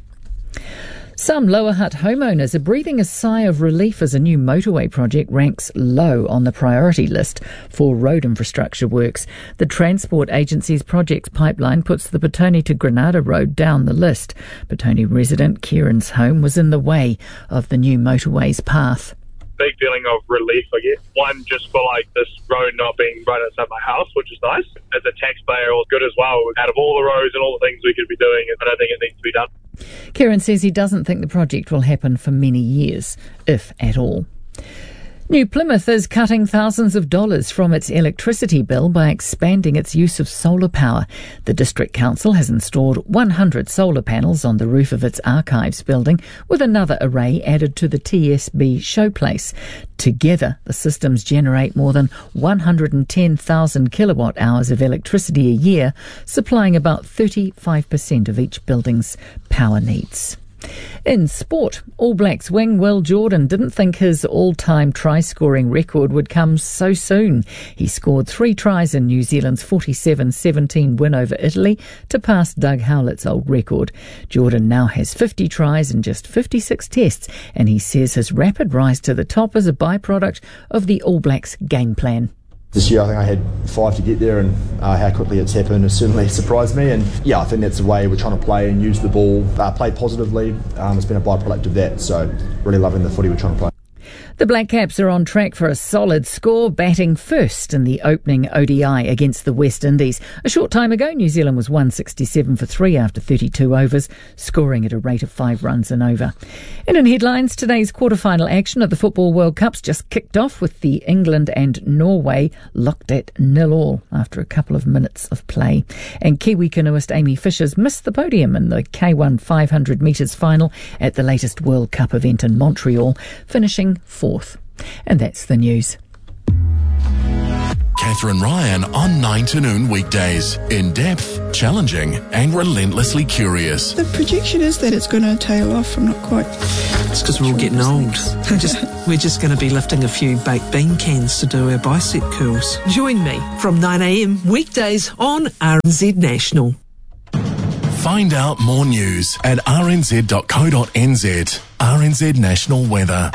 Some Lower Hutt homeowners are breathing a sigh of relief as a new motorway project ranks low on the priority list for road infrastructure works. The Transport Agency's projects pipeline puts the Petone to Granada Road down the list. Petone resident Kieran's home was in the way of the new motorway's path. Big feeling of relief, I guess. One, just for like this road not being right outside my house, which is nice. As a taxpayer, it was good as well. Out of all the roads and all the things we could be doing, I don't think it needs to be done. Kieran says he doesn't think the project will happen for many years, if at all. New Plymouth is cutting thousands of dollars from its electricity bill by expanding its use of solar power. The District Council has installed one hundred solar panels on the roof of its archives building, with another array added to the T S B showplace. Together, the systems generate more than one hundred ten thousand kilowatt hours of electricity a year, supplying about thirty-five percent of each building's power needs. In sport, All Blacks wing Will Jordan didn't think his all-time try-scoring record would come so soon. He scored three tries in New Zealand's forty-seven seventeen win over Italy to pass Doug Howlett's old record. Jordan now has fifty tries in just fifty-six tests, and he says his rapid rise to the top is a byproduct of the All Blacks game plan. This year I think I had five to get there, and uh, how quickly it's happened has certainly surprised me. And yeah, I think that's the way we're trying to play and use the ball, uh, play positively. Um, it's been a byproduct of that, so really loving the footy we're trying to play. The Black Caps are on track for a solid score, batting first in the opening O D I against the West Indies. A short time ago, New Zealand was one sixty-seven for three after thirty-two overs, scoring at a rate of five runs an over. And in headlines, today's quarter-final action at the Football World Cup's just kicked off with the England and Norway locked at nil all after a couple of minutes of play. And Kiwi canoeist Amy Fishers missed the podium in the K one five hundred metres final at the latest World Cup event in Montreal, finishing fourth. And that's the news. Catherine Ryan on nine to noon weekdays. In depth, challenging and relentlessly curious. The projection is that it's going to tail off. I'm not quite... It's because we're all getting old. just, we're just going to be lifting a few baked bean cans to do our bicep curls. Join me from nine a m weekdays on R N Z National. Find out more news at r n z dot co dot n z. R N Z National Weather.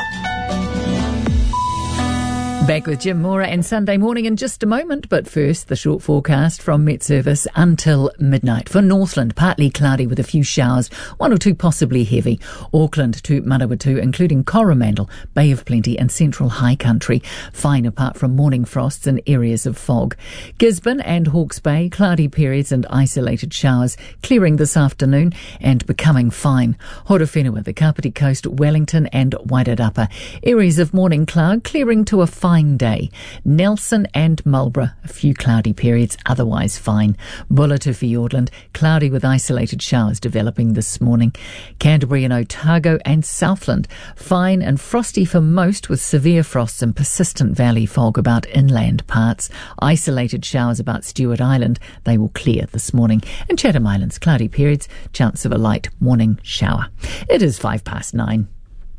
Back with Jim Mora and Sunday Morning in just a moment, but first the short forecast from Met Service until midnight. For Northland, partly cloudy with a few showers, one or two possibly heavy. Auckland to Manawatu, including Coromandel, Bay of Plenty and Central High Country, fine apart from morning frosts and areas of fog. Gisborne and Hawke's Bay, cloudy periods and isolated showers, clearing this afternoon and becoming fine. Horowhenua, the Kapiti Coast, Wellington and Wairarapa, areas of morning cloud, clearing to a fine day. Nelson and Marlborough, a few cloudy periods, otherwise fine. Bulla to Fiordland, cloudy with isolated showers developing this morning. Canterbury and Otago and Southland, fine and frosty for most, with severe frosts and persistent valley fog about inland parts. Isolated showers about Stewart Island, they will clear this morning. And Chatham Islands, cloudy periods, chance of a light morning shower. It is five past nine.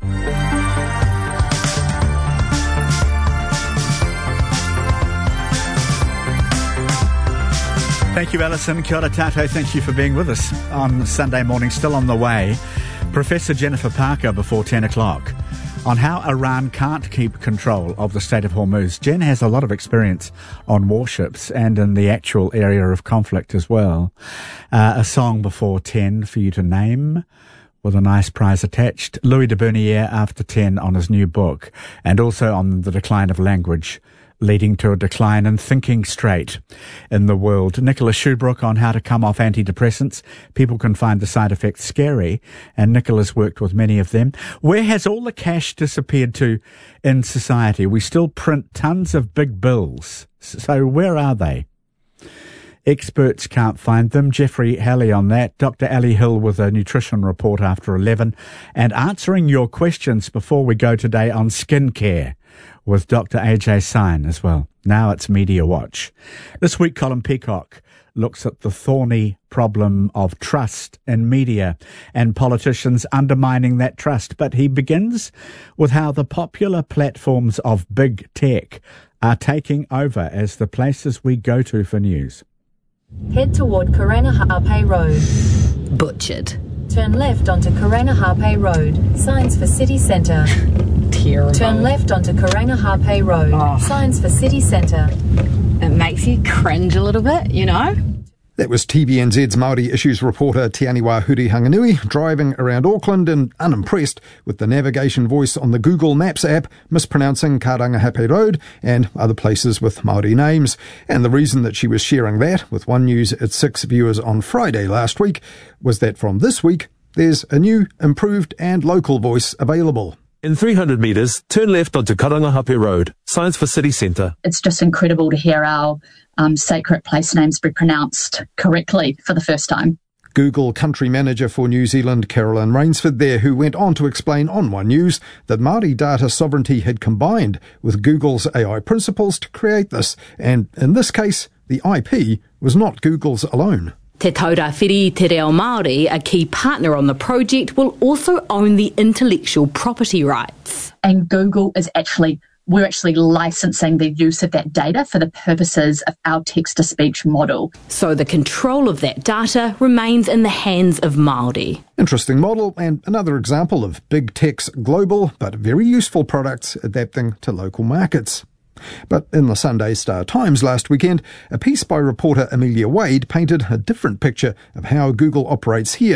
Thank you, Alison. Kia ora tato. Thank you for being with us on Sunday morning. Still on the way, Professor Jennifer Parker before ten o'clock on how Iran can't keep control of the Strait of Hormuz. Jen has a lot of experience on warships and in the actual area of conflict as well. Uh, a song before ten for you to name, with a nice prize attached. Louis de Bernier after ten on his new book, and also on the decline of language, leading to a decline in thinking straight in the world. Nicola Shubrook on how to come off antidepressants. People can find the side effects scary, and Nicola's worked with many of them. Where has all the cash disappeared to in society? We still print tons of big bills. So where are they? Experts can't find them. Jeffrey Halley on that. Doctor Ali Hill with a nutrition report after eleven. And answering your questions before we go today on skincare with Doctor A J Sine as well. Now it's Media Watch. This week, Colin Peacock looks at the thorny problem of trust in media and politicians undermining that trust. But he begins with how the popular platforms of big tech are taking over as the places we go to for news. Head toward Karana Hape Road. Butchered. Turn left onto Karana Hape Road. Signs for City Centre. Terrible. Turn left onto Karana Hape Road. Oh. Signs for City Centre. It makes you cringe a little bit, you know? That was T V N Z's Māori Issues reporter Te Aniwa Huri Hanganui driving around Auckland and unimpressed with the navigation voice on the Google Maps app mispronouncing Karangahape Road and other places with Māori names. And the reason that she was sharing that with One News at six viewers on Friday last week was that from this week there's a new, improved and local voice available. In three hundred metres, turn left onto Karangahape Road, signs for City Centre. It's just incredible to hear our um, sacred place names be pronounced correctly for the first time. Google country manager for New Zealand, Carolyn Rainsford there, who went on to explain on One News that Māori data sovereignty had combined with Google's A I principles to create this, and in this case, the I P was not Google's alone. Te Taurāwhiri Te Reo Māori, a key partner on the project, will also own the intellectual property rights. And Google is actually, we're actually licensing the use of that data for the purposes of our text-to-speech model. So the control of that data remains in the hands of Māori. Interesting model and another example of big tech's global but very useful products adapting to local markets. But in the Sunday Star Times last weekend, a piece by reporter Amelia Wade painted a different picture of how Google operates here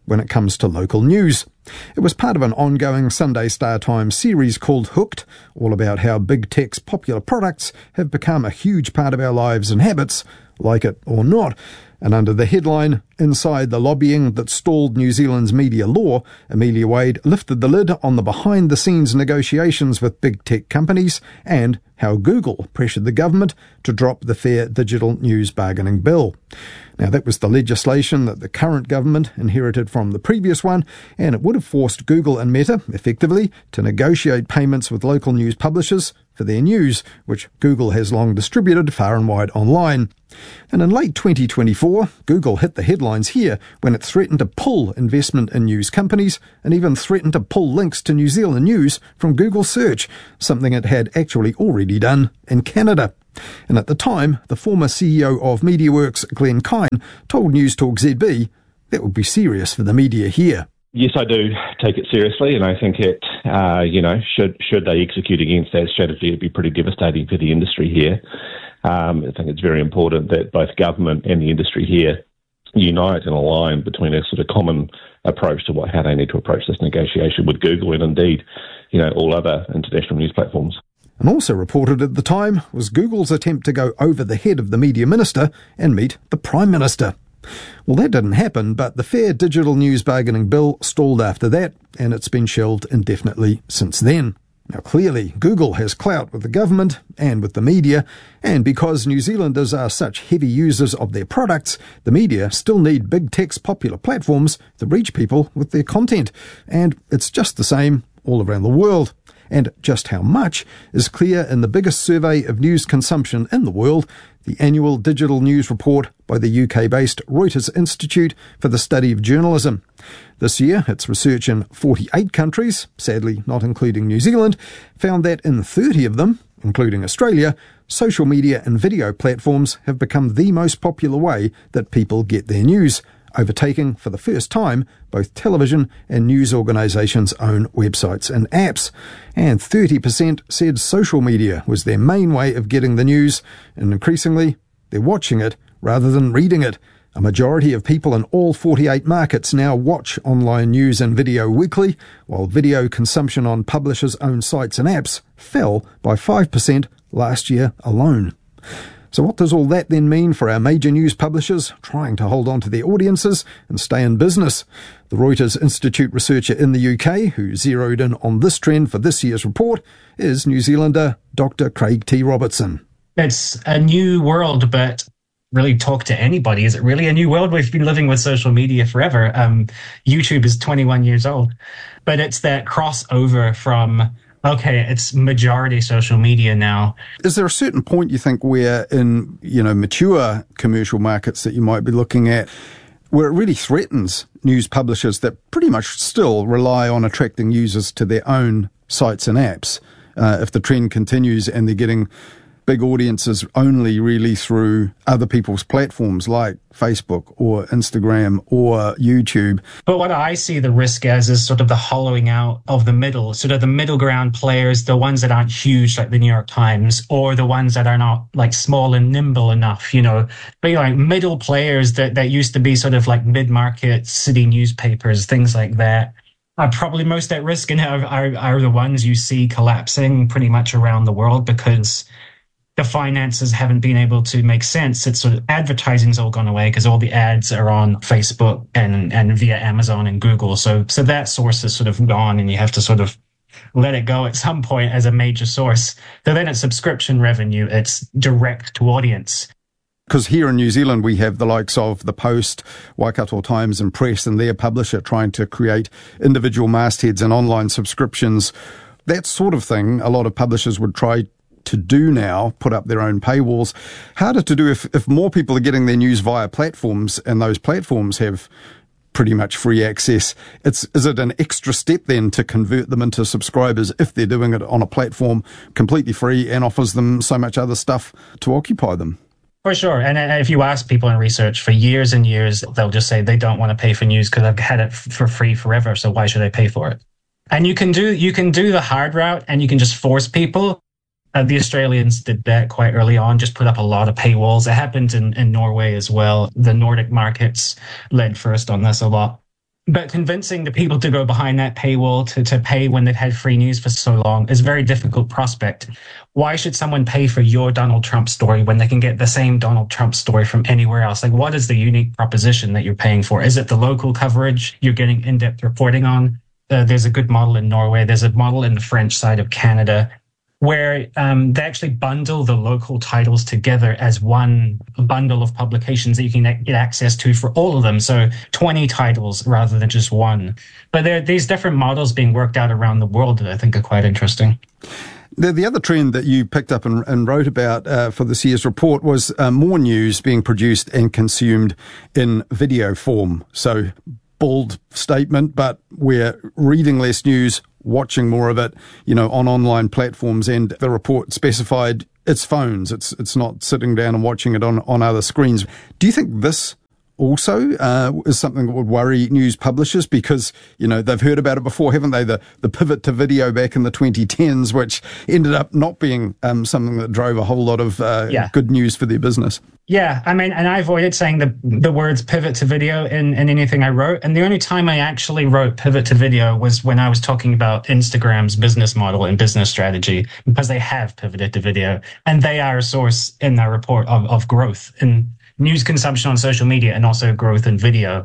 when it comes to local news. It was part of an ongoing Sunday Star Times series called Hooked, all about how big tech's popular products have become a huge part of our lives and habits, like it or not. And under the headline, Inside the Lobbying That Stalled New Zealand's Media Law, Amelia Wade lifted the lid on the behind-the-scenes negotiations with big tech companies and how Google pressured the government to drop the Fair Digital News Bargaining Bill. Now, that was the legislation that the current government inherited from the previous one, and it would have forced Google and Meta, effectively, to negotiate payments with local news publishers for their news, which Google has long distributed far and wide online. And in late twenty twenty-four, Google hit the headlines here when it threatened to pull investment in news companies and even threatened to pull links to New Zealand news from Google Search, something it had actually already done in Canada. And at the time, the former C E O of MediaWorks, Glenn Kine, told News Talk Z B that would be serious for the media here. Yes, I do take it seriously, and I think it, uh, you know, should should they execute against that strategy, it'd be pretty devastating for the industry here. Um, I think it's very important that both government and the industry here unite and align between a sort of common approach to what how they need to approach this negotiation with Google and indeed, you know, all other international news platforms. And also reported at the time was Google's attempt to go over the head of the media minister and meet the Prime Minister. Well, that didn't happen, but the Fair Digital News Bargaining Bill stalled after that, and it's been shelved indefinitely since then. Now, clearly, Google has clout with the government and with the media, and because New Zealanders are such heavy users of their products, the media still need big tech's popular platforms to reach people with their content. And it's just the same all around the world. And just how much is clear in the biggest survey of news consumption in the world, the annual digital news report by the U K-based Reuters Institute for the Study of Journalism. This year, its research in forty-eight countries, sadly not including New Zealand, found that in thirty of them, including Australia, social media and video platforms have become the most popular way that people get their news, overtaking for the first time both television and news organisations' own websites and apps. And thirty percent said social media was their main way of getting the news, and increasingly they're watching it rather than reading it. A majority of people in all forty-eight markets now watch online news and video weekly, while video consumption on publishers' own sites and apps fell by five percent last year alone. So what does all that then mean for our major news publishers trying to hold on to their audiences and stay in business? The Reuters Institute researcher in the U K, who zeroed in on this trend for this year's report, is New Zealander Doctor Craig T. Robertson. It's a new world, but really talk to anybody. Is it really a new world? We've been living with social media forever. Um, YouTube is twenty-one years old, but it's that crossover from okay, it's majority social media now. Is there a certain point you think where in, you know, mature commercial markets that you might be looking at where it really threatens news publishers that pretty much still rely on attracting users to their own sites and apps? Uh, if the trend continues and they're getting big audiences only really through other people's platforms like Facebook or Instagram or YouTube. But what I see the risk as is sort of the hollowing out of the middle, sort of the middle ground players, the ones that aren't huge like the New York Times, or the ones that are not like small and nimble enough, you know, but you know, like middle players that, that used to be sort of like mid-market city newspapers, things like that, are probably most at risk and are, are, are the ones you see collapsing pretty much around the world because the finances haven't been able to make sense. It's sort of advertising's all gone away because all the ads are on Facebook and, and via Amazon and Google. So, so that source is sort of gone and you have to sort of let it go at some point as a major source. So then it's subscription revenue. It's direct to audience. Because here in New Zealand, we have the likes of The Post, Waikato Times and Press and their publisher trying to create individual mastheads and online subscriptions. That sort of thing, a lot of publishers would try to do now, put up their own paywalls. Harder to do if, if more people are getting their news via platforms and those platforms have pretty much free access. It's, is it an extra step then to convert them into subscribers if they're doing it on a platform completely free and offers them so much other stuff to occupy them? For sure. And if you ask people in research for years and years, they'll just say they don't want to pay for news because I've had it for free forever. So why should I pay for it? And you can do, you can do the hard route and you can just force people. Uh, the Australians did that quite early on, just put up a lot of paywalls. It happened in, in Norway as well. The Nordic markets led first on this a lot. But convincing the people to go behind that paywall to, to pay when they've had free news for so long is a very difficult prospect. Why should someone pay for your Donald Trump story when they can get the same Donald Trump story from anywhere else? Like, what is the unique proposition that you're paying for? Is it the local coverage you're getting in-depth reporting on? Uh, there's a good model in Norway. There's a model in the French side of Canada where um, they actually bundle the local titles together as one bundle of publications that you can get access to for all of them. So twenty titles rather than just one. But there are these different models being worked out around the world that I think are quite interesting. The, the other trend that you picked up and, and wrote about uh, for this year's report was uh, more news being produced and consumed in video form. So bold statement, but we're reading less news, watching more of it, you know, on online platforms, and the report specified it's phones. It's it's not sitting down and watching it on, on other screens. Do you think this also uh, is something that would worry news publishers? Because, you know, they've heard about it before, haven't they? The, the pivot to video back in the twenty tens, which ended up not being um, something that drove a whole lot of uh, yeah. good news for their business. Yeah, I mean, and I avoided saying the the words pivot to video in, in anything I wrote. And the only time I actually wrote pivot to video was when I was talking about Instagram's business model and business strategy, because they have pivoted to video. And they are a source in that report of, of growth in news consumption on social media and also growth in video.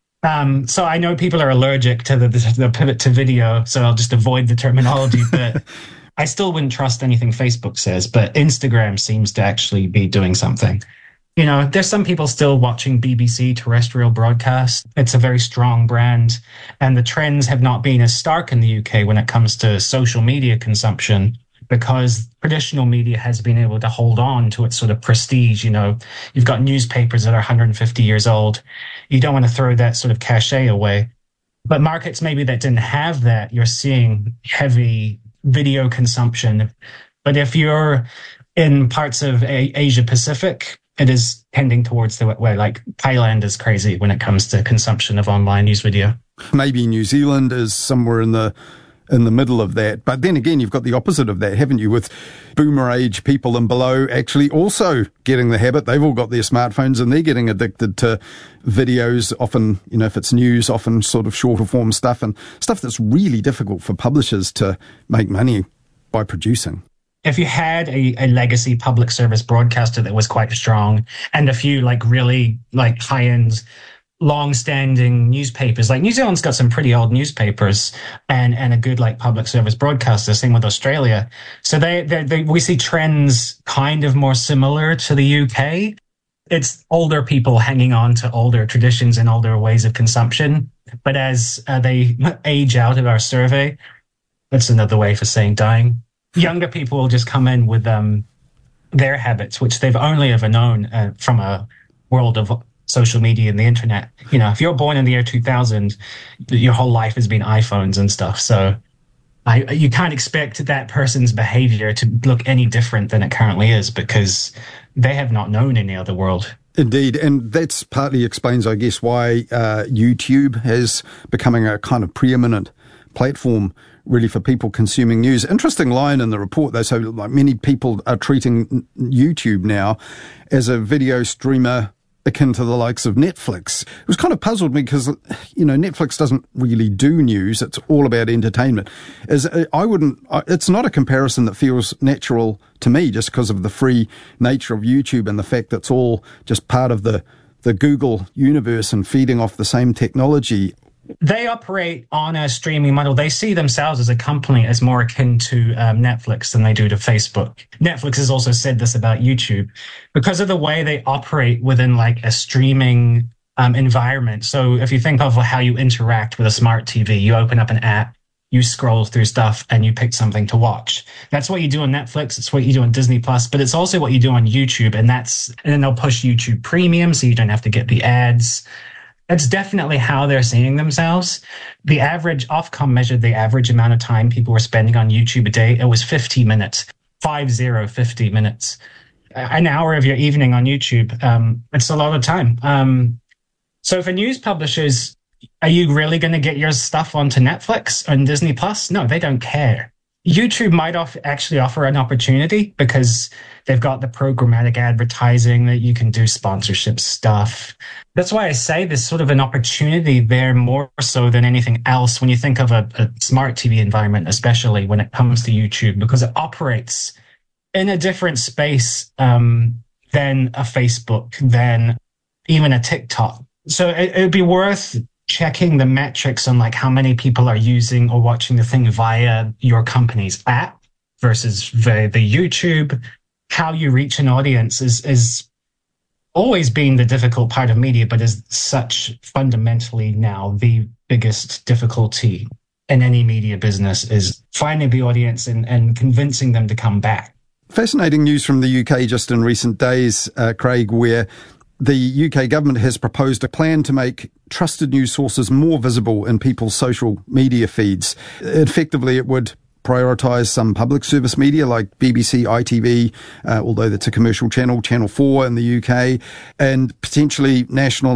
Um, so I know people are allergic to the, the, the pivot to video, so I'll just avoid the terminology. But I still wouldn't trust anything Facebook says, but Instagram seems to actually be doing something. You know, there's some people still watching B B C terrestrial broadcast. It's a very strong brand, and the trends have not been as stark in the U K when it comes to social media consumption, because traditional media has been able to hold on to its sort of prestige. You know, you've got newspapers that are one hundred fifty years old. You don't want to throw that sort of cachet away. But markets maybe that didn't have that, you're seeing heavy video consumption. But if you're in parts of a- Asia Pacific, it is tending towards the way, like Thailand is crazy when it comes to consumption of online news video. Maybe New Zealand is somewhere in the in the middle of that. But then again, you've got the opposite of that, haven't you, with boomer age people and below actually also getting the habit. They've all got their smartphones and they're getting addicted to videos, often, you know, if it's news, often sort of shorter form stuff, and stuff that's really difficult for publishers to make money by producing. If you had a, a legacy public service broadcaster that was quite strong and a few like really like high-end, long-standing newspapers, like New Zealand's got some pretty old newspapers and, and a good like public service broadcaster, same with Australia. So they, they, they we see trends kind of more similar to the U K. It's older people hanging on to older traditions and older ways of consumption. But as uh, they age out of our survey, that's another way for saying dying. Younger people will just come in with um, their habits, which they've only ever known uh, from a world of social media and the internet. You know, if you're born in the year two thousand, your whole life has been iPhones and stuff. So I, you can't expect that person's behavior to look any different than it currently is, because they have not known any other world. Indeed, and that's partly explains, I guess, why uh, YouTube has becoming a kind of preeminent platform really for people consuming news. Interesting line in the report, though. So like many people are treating YouTube now as a video streamer akin to the likes of Netflix. It was kind of puzzled me because, you know, Netflix doesn't really do news. It's all about entertainment. As I wouldn't, it's not a comparison that feels natural to me just because of the free nature of YouTube and the fact that it's all just part of the, the Google universe and feeding off the same technology. They operate on a streaming model. They see themselves as a company as more akin to um, Netflix than they do to Facebook. Netflix has also said this about YouTube because of the way they operate within like a streaming um, environment. So if you think of how you interact with a smart T V, you open up an app, you scroll through stuff, and you pick something to watch. That's what you do on Netflix. It's what you do on Disney Plus, but it's also what you do on YouTube. And that's, and then they'll push YouTube Premium so you don't have to get the ads. That's definitely how they're seeing themselves. The average, Ofcom measured the average amount of time people were spending on YouTube a day. It was fifty minutes, five zero, fifty minutes. An hour of your evening on YouTube. Um, it's a lot of time. Um, so for news publishers, are you really going to get your stuff onto Netflix and Disney Plus? No, they don't care. YouTube might off- actually offer an opportunity because they've got the programmatic advertising that you can do sponsorship stuff. That's why I say there's sort of an opportunity there more so than anything else when you think of a, a smart T V environment, especially when it comes to YouTube, because it operates in a different space um, than a Facebook, than even a TikTok. So it would be worth checking the metrics on like how many people are using or watching the thing via your company's app versus via the YouTube. How you reach an audience is is always been the difficult part of media, but is such fundamentally now the biggest difficulty in any media business, is finding the audience and, and convincing them to come back. Fascinating news from the U K just in recent days, uh, Craig, where the U K government has proposed a plan to make trusted news sources more visible in people's social media feeds. Effectively, it would prioritise some public service media like B B C, I T V, uh, although that's a commercial channel, Channel four in the U K, and potentially national